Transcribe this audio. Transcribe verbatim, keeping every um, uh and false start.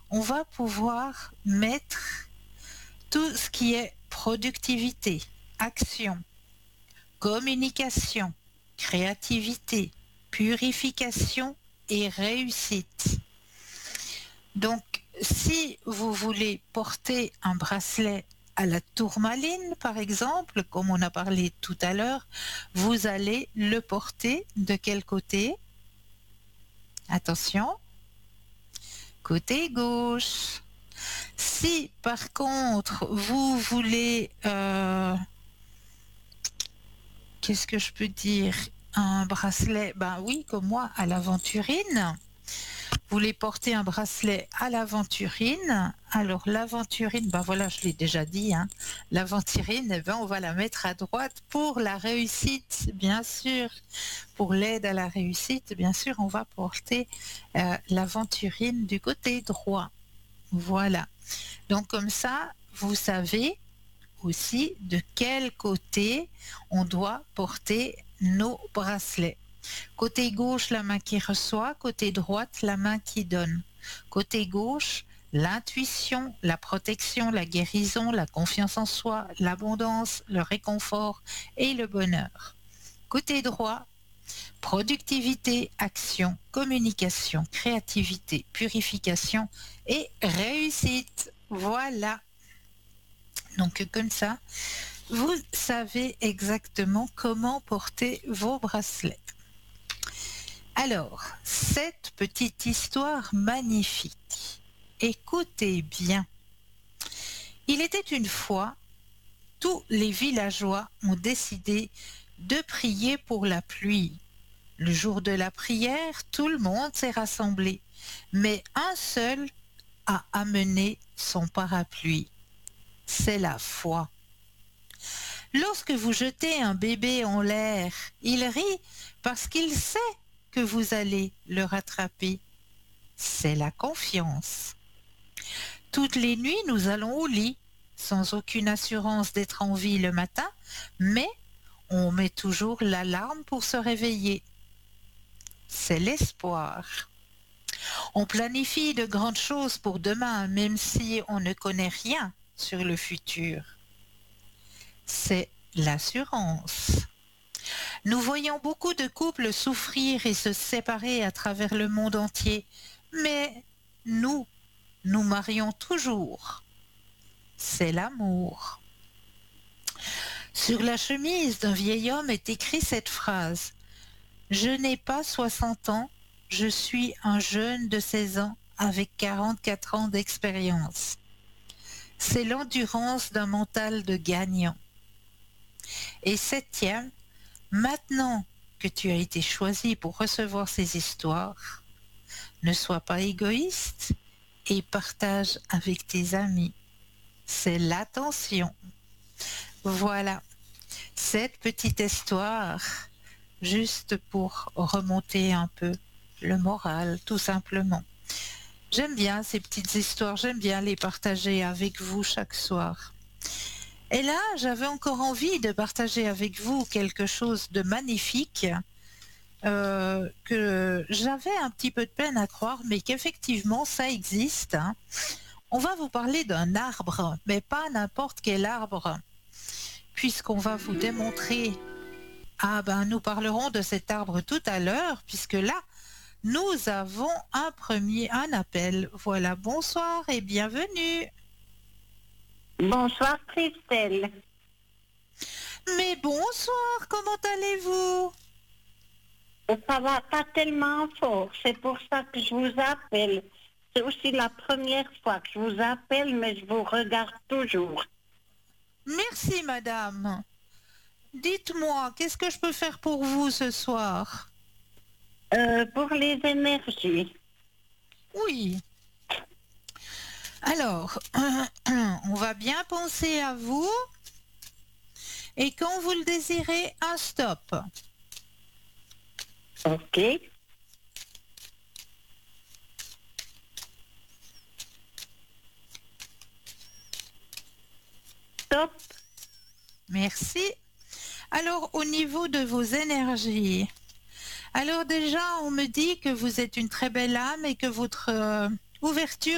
on va pouvoir mettre tout ce qui est productivité, action, communication, créativité, purification et réussite. Donc, si vous voulez porter un bracelet à la tourmaline, par exemple, comme on a parlé tout à l'heure, vous allez le porter de quel côté? Attention, côté gauche. Si par contre vous voulez, euh, qu'est-ce que je peux dire, un bracelet, ben oui, comme moi, à l'aventurine, vous voulez porter un bracelet à l'aventurine, alors l'aventurine, ben voilà, je l'ai déjà dit, hein, l'aventurine, eh ben on va la mettre à droite pour la réussite, bien sûr. Pour l'aide à la réussite, bien sûr, on va porter euh, l'aventurine du côté droit. Voilà. Donc comme ça, vous savez aussi de quel côté on doit porter nos bracelets. Côté gauche, la main qui reçoit, côté droite, la main qui donne. Côté gauche, l'intuition, la protection, la guérison, la confiance en soi, l'abondance, le réconfort et le bonheur. Côté droit, productivité, action, communication, créativité, purification et réussite. Voilà. Donc comme ça, vous savez exactement comment porter vos bracelets. Alors, cette petite histoire magnifique, écoutez bien. Il était une fois, tous les villageois ont décidé de prier pour la pluie. Le jour de la prière, tout le monde s'est rassemblé, mais un seul a amené son parapluie. C'est la foi. Lorsque vous jetez un bébé en l'air, il rit parce qu'il sait que vous allez le rattraper. C'est la confiance. Toutes les nuits, nous allons au lit, sans aucune assurance d'être en vie le matin, mais on met toujours l'alarme pour se réveiller. C'est l'espoir. On planifie de grandes choses pour demain, même si on ne connaît rien sur le futur. C'est l'assurance. Nous voyons beaucoup de couples souffrir et se séparer à travers le monde entier, mais nous, nous marions toujours. C'est l'amour. Sur la chemise d'un vieil homme est écrite cette phrase: « Je n'ai pas soixante ans, je suis un jeune de seize ans avec quarante-quatre ans d'expérience. » C'est l'endurance d'un mental de gagnant. Et septième, maintenant que tu as été choisi pour recevoir ces histoires, ne sois pas égoïste et partage avec tes amis. C'est l'attention. Voilà, cette petite histoire, juste pour remonter un peu le moral, tout simplement. J'aime bien ces petites histoires, j'aime bien les partager avec vous chaque soir. Et là, j'avais encore envie de partager avec vous quelque chose de magnifique euh, que j'avais un petit peu de peine à croire, mais qu'effectivement, ça existe. Hein. On va vous parler d'un arbre, mais pas n'importe quel arbre, puisqu'on va vous démontrer... Ah ben, nous parlerons de cet arbre tout à l'heure, puisque là, nous avons un premier, un appel. Voilà, bonsoir et bienvenue. Bonsoir Christelle. Mais bonsoir, comment allez-vous? Ça va pas tellement fort, c'est pour ça que je vous appelle. C'est aussi la première fois que je vous appelle, mais je vous regarde toujours. Merci madame. Dites-moi, qu'est-ce que je peux faire pour vous ce soir? Euh, pour les énergies. Oui. Alors, on va bien penser à vous. Et quand vous le désirez, un stop. Ok. Stop. Merci. Alors, au niveau de vos énergies, alors déjà, on me dit que vous êtes une très belle âme et que votre euh, ouverture